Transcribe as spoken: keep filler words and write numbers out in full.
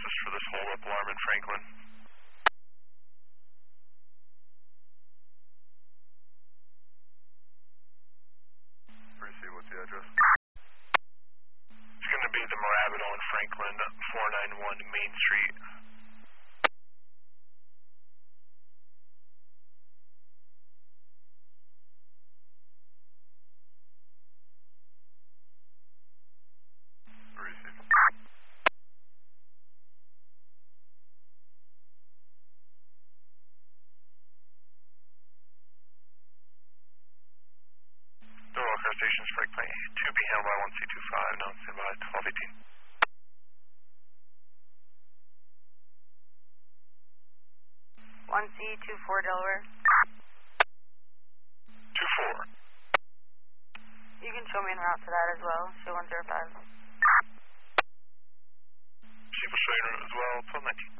analysis for this hold-up alarm in Franklin. Receive, what's the address? It's going to be the Morabito in Franklin, four ninety-one Main Street. Receive. Door car stations, Franklin, two be handled by one C two five, now stand by twelve eighteen. one C two four Delaware. two four. You can show me en route to that as well, show one zero five. Chief will show you as well, twelve nineteen.